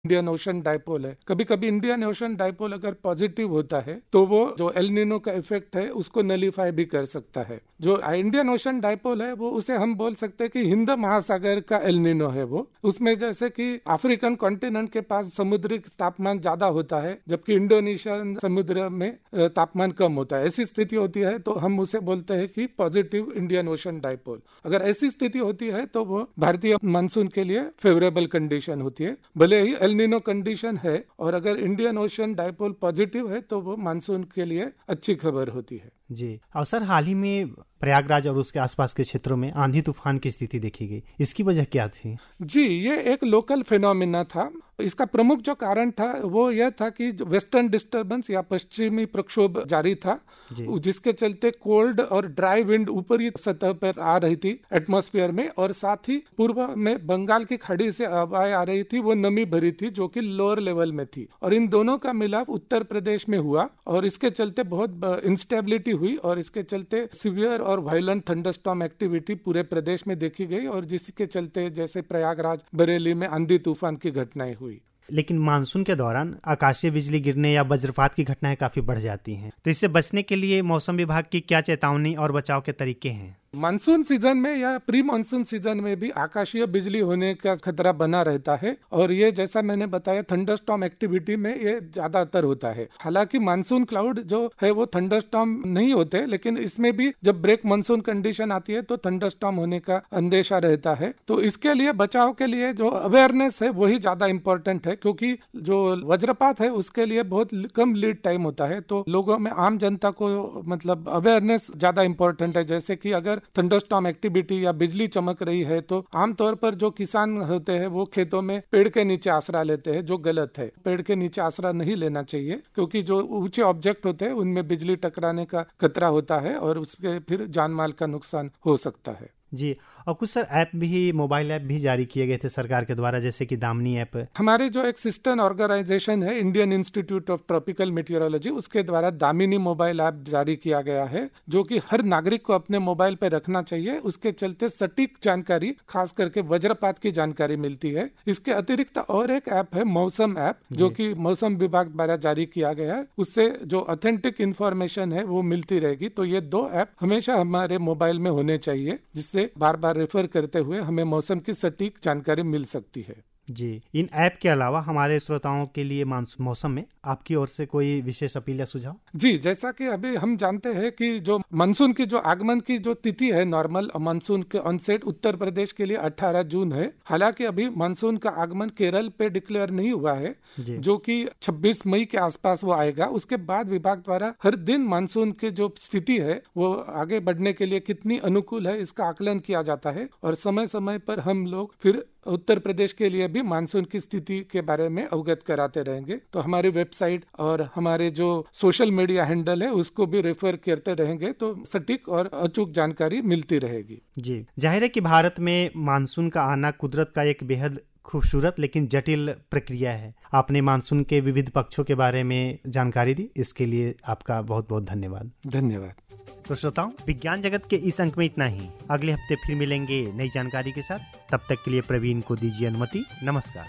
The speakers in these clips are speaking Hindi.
इंडियन ओशन डायपोल है। कभी कभी इंडियन ओशन डायपोल अगर पॉजिटिव होता है तो वो जो एल नीनो का इफेक्ट है उसको नलीफाई भी कर सकता है। जो इंडियन ओशन डायपोल है वो उसे हम बोल सकते हैं कि हिंद महासागर का एल नीनो है। वो उसमें जैसे कि अफ्रीकन कॉन्टिनेंट के पास समुद्री तापमान ज्यादा होता है जबकि इंडोनेशियन समुद्र में तापमान कम होता है। ऐसी स्थिति होती है तो हम उसे बोलते हैं कि पॉजिटिव इंडियन ओशन डायपोल। अगर ऐसी स्थिति होती है तो वो भारतीय मानसून के लिए फेवरेबल कंडीशन होती है, भले ही एल नीनो कंडीशन है। और अगर इंडियन ओशन डायपोल पॉजिटिव है तो वो मानसून के लिए अच्छी खबर होती है। जी। और सर, हाल ही में प्रयागराज और उसके आसपास के क्षेत्रों में आंधी तूफान की स्थिति देखी गई, इसकी वजह क्या थी? जी, ये एक लोकल फिनोमिना था। इसका प्रमुख जो कारण था वो यह था कि वेस्टर्न डिस्टर्बेंस या पश्चिमी प्रक्षोभ जारी था, जिसके चलते कोल्ड और ड्राई विंड ऊपरी सतह पर आ रही थी एटमॉस्फेयर में, और साथ ही पूर्व में बंगाल की खाड़ी से हवाएं आ रही थी, वो नमी भरी थी जो कि लोअर लेवल में थी। और इन दोनों का मिलाप उत्तर प्रदेश में हुआ और इसके चलते बहुत इंस्टेबिलिटी हुई और इसके चलते सीवियर और वायलेंट थंडरस्टॉर्म एक्टिविटी पूरे प्रदेश में देखी गई और जिसके चलते जैसे प्रयागराज, बरेली में आंधी तूफान की घटनाएं हुई। लेकिन मानसून के दौरान आकाशीय बिजली गिरने या वज्रपात की घटनाएं काफी बढ़ जाती हैं, तो इससे बचने के लिए मौसम विभाग की क्या चेतावनी और बचाव के तरीके हैं? मानसून सीजन में या प्री मानसून सीजन में भी आकाशीय बिजली होने का खतरा बना रहता है और ये जैसा मैंने बताया थंडरस्टॉर्म एक्टिविटी में ये ज्यादातर होता है। हालांकि मानसून क्लाउड जो है वो थंडरस्टॉर्म नहीं होते, लेकिन इसमें भी जब ब्रेक मानसून कंडीशन आती है तो थंडरस्टॉर्म होने का अंदेशा रहता है। तो इसके लिए बचाव के लिए जो अवेयरनेस है वही ज्यादा इंपॉर्टेंट है, क्योंकि जो वज्रपात है उसके लिए बहुत कम लीड टाइम होता है। तो लोगों में, आम जनता को मतलब अवेयरनेस ज्यादा इंपॉर्टेंट है। जैसे कि अगर थंडरस्टॉर्म एक्टिविटी या बिजली चमक रही है तो आमतौर पर जो किसान होते हैं वो खेतों में पेड़ के नीचे आसरा लेते हैं, जो गलत है। पेड़ के नीचे आसरा नहीं लेना चाहिए क्योंकि जो ऊंचे ऑब्जेक्ट होते हैं उनमें बिजली टकराने का खतरा होता है और उसके फिर जान माल का नुकसान हो सकता है। जी। और कुछ सर ऐप भी, मोबाइल ऐप भी जारी किए गए थे सरकार के द्वारा, जैसे कि दामिनी ऐप। हमारे जो एक सिस्टर ऑर्गेनाइजेशन है इंडियन इंस्टीट्यूट ऑफ ट्रॉपिकल मेटीरियोलॉजी, उसके द्वारा दामिनी मोबाइल ऐप जारी किया गया है जो कि हर नागरिक को अपने मोबाइल पे रखना चाहिए। उसके चलते सटीक जानकारी, खास करके वज्रपात की जानकारी मिलती है। इसके अतिरिक्त और एक ऐप है मौसम ऐप, जो कि मौसम विभाग द्वारा जारी किया गया है। उससे जो ऑथेंटिक इंफॉर्मेशन है वो मिलती रहेगी। तो ये दो ऐप हमेशा हमारे मोबाइल में होने चाहिए, जिससे बार बार रेफर करते हुए हमें मौसम की सटीक जानकारी मिल सकती है। जी। इन ऐप के अलावा हमारे श्रोताओं के लिए मौसम में आपकी ओर से कोई विशेष अपील या सुझाव? जी, जैसा कि अभी हम जानते हैं कि जो मानसून की जो आगमन की जो तिथि है, नॉर्मल मानसून के ऑनसेट उत्तर प्रदेश के लिए 18 जून है। हालांकि अभी मानसून का आगमन केरल पे डिक्लेयर नहीं हुआ है, जो कि 26 मई के आसपास वो आएगा। उसके बाद विभाग द्वारा हर दिन मानसून की जो स्थिति है वो आगे बढ़ने के लिए कितनी अनुकूल है इसका आकलन किया जाता है और समय समय पर हम लोग फिर उत्तर प्रदेश के लिए भी मानसून की स्थिति के बारे में अवगत कराते रहेंगे। तो हमारी वेबसाइट और हमारे जो सोशल मीडिया हैंडल है उसको भी रेफर करते रहेंगे तो सटीक और अचूक जानकारी मिलती रहेगी। जी। जाहिर है कि भारत में मानसून का आना कुदरत का एक बेहद खूबसूरत लेकिन जटिल प्रक्रिया है। आपने मानसून के विविध पक्षों के बारे में जानकारी दी, इसके लिए आपका बहुत बहुत धन्यवाद। धन्यवाद। तो श्रोताओं, विज्ञान जगत के इस अंक में इतना ही। अगले हफ्ते फिर मिलेंगे नई जानकारी के साथ। तब तक के लिए प्रवीण को दीजिए अनुमति। नमस्कार।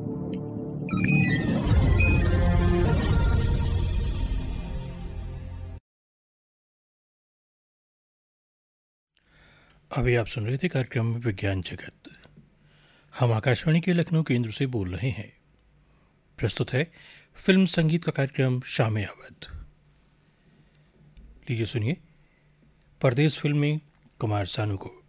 अभी आप सुन रहे थे कार्यक्रम विज्ञान जगत। हम आकाशवाणी के लखनऊ केंद्र से बोल रहे हैं। प्रस्तुत है फिल्म संगीत का कार्यक्रम शाम अवध। लीजिए सुनिए परदेस फिल्म में कुमार सानू को।